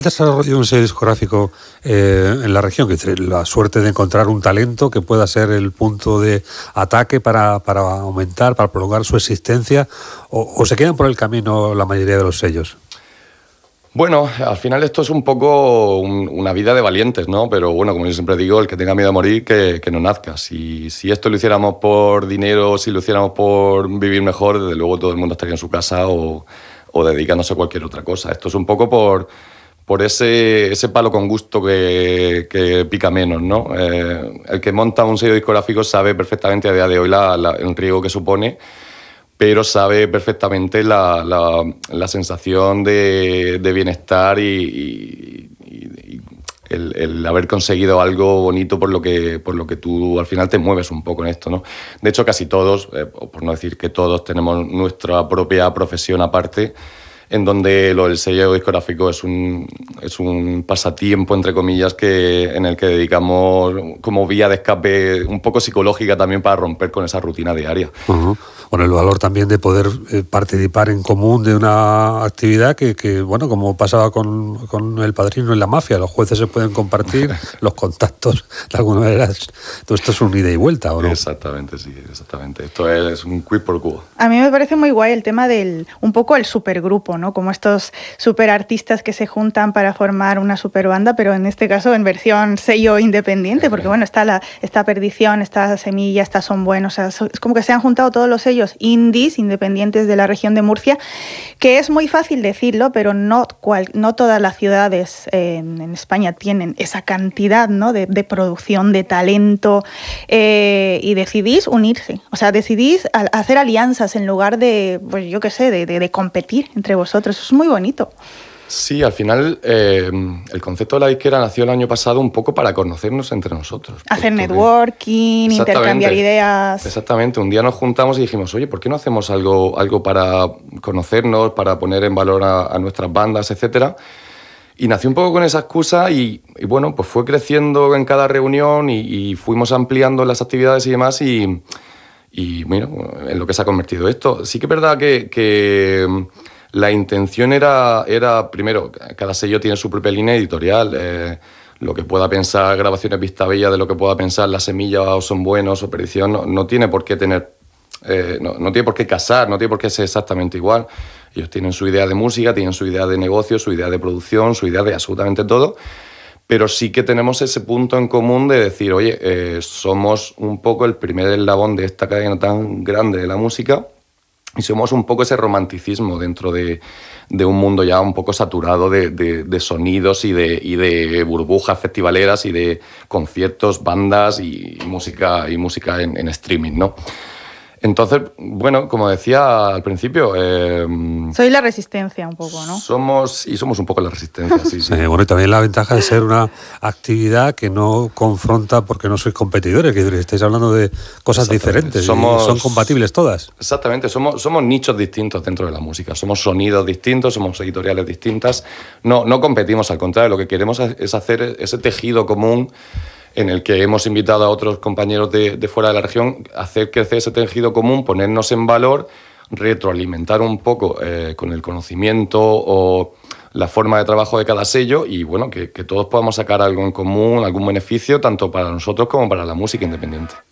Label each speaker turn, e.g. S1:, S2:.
S1: Desarrollo un sello discográfico en la región, que es la suerte de encontrar un talento que pueda ser el punto de ataque para aumentar, para prolongar su existencia, o se quedan por el camino la mayoría de los sellos.
S2: Bueno, al final esto es un poco una vida de valientes, ¿no? Pero bueno, como yo siempre digo, el que tenga miedo a morir, que no nazca. Si esto lo hiciéramos por dinero, si lo hiciéramos por vivir mejor, desde luego todo el mundo estaría en su casa o dedicándose a cualquier otra cosa. Esto es un poco por ese palo con gusto que pica menos, ¿no? El que monta un sello discográfico sabe perfectamente a día de hoy el riesgo que supone, pero sabe perfectamente la sensación de bienestar y el haber conseguido algo bonito por lo que tú al final te mueves un poco en esto, ¿no? De hecho, casi todos, por no decir que todos, tenemos nuestra propia profesión aparte, en donde el sello discográfico es un pasatiempo, entre comillas, en el que dedicamos como vía de escape un poco psicológica también para romper con esa rutina diaria.
S1: Uh-huh. Bueno, el valor también de poder participar en común de una actividad que bueno, como pasaba con El Padrino en la mafia, los jueces se pueden compartir, los contactos, de alguna manera, todo esto es un ida y vuelta, ¿o no?
S2: Exactamente, sí, exactamente. Esto es un quid pro quo.
S3: A mí me parece muy guay el tema un poco el supergrupo, ¿no? Como estos superartistas que se juntan para formar una superbanda, pero en este caso en versión sello independiente, porque bueno, está Perdición, está Semilla, está Son Buenos, o sea, es como que se han juntado todos los sellos indies independientes de la región de Murcia, que es muy fácil decirlo, pero no todas las ciudades en España tienen esa cantidad, ¿no? de producción, de talento, y decidís unirse, o sea, decidís hacer alianzas en lugar de, pues yo qué sé, de competir entre vosotros. Eso es muy bonito.
S2: Sí, al final el concepto de la disquera nació el año pasado un poco para conocernos entre nosotros.
S3: Hacer networking, intercambiar ideas.
S2: Exactamente, un día nos juntamos y dijimos, oye, ¿por qué no hacemos algo para conocernos, para poner en valor a nuestras bandas, etcétera? Y nació un poco con esa excusa y bueno, pues fue creciendo en cada reunión y fuimos ampliando las actividades y demás y mira, en lo que se ha convertido esto. Sí que es verdad que la intención era, primero, cada sello tiene su propia línea editorial. Lo que pueda pensar Grabaciones Vistabella de lo que pueda pensar La Semilla o Son Buenos o Perdición no tiene por qué tener, no tiene por qué casar, no tiene por qué ser exactamente igual. Ellos tienen su idea de música, tienen su idea de negocio, su idea de producción, su idea de absolutamente todo. Pero sí que tenemos ese punto en común de decir, oye, somos un poco el primer eslabón de esta cadena tan grande de la música y somos un poco ese romanticismo dentro de un mundo ya un poco saturado de sonidos y de burbujas festivaleras y de conciertos, bandas y música en streaming, ¿no? Entonces, bueno, como decía al principio...
S3: Soy la resistencia un poco, ¿no?
S2: Somos un poco la resistencia, sí.
S1: Bueno, y también la ventaja de ser una actividad que no confronta porque no sois competidores, que estáis hablando de cosas diferentes, son compatibles todas.
S2: Exactamente, somos nichos distintos dentro de la música, somos sonidos distintos, somos editoriales distintas, no competimos, al contrario, lo que queremos es hacer ese tejido común en el que hemos invitado a otros compañeros de fuera de la región a hacer crecer ese tejido común, ponernos en valor, retroalimentar un poco con el conocimiento o la forma de trabajo de cada sello y bueno, que todos podamos sacar algo en común, algún beneficio, tanto para nosotros como para la música independiente.